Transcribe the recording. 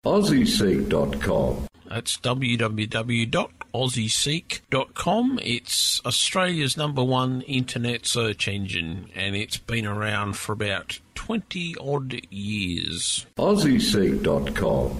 AussieSeek.com. That's www.aussieseek.com. It's Australia's #1 internet search engine, and it's been around for about 20-odd years. AussieSeek.com.